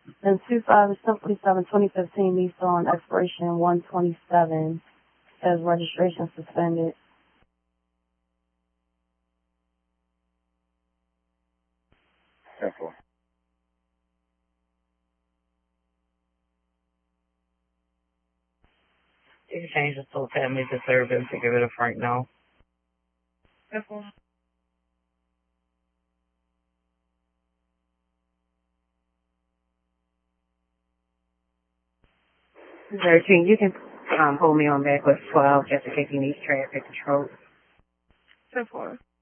And 2015 Nissan expiration 127 says registration suspended. Simple. You can change the tow tag me to service to give it a frank no. Simple. 13, you can hold me on backlist 12 just in case you need traffic control. Simple.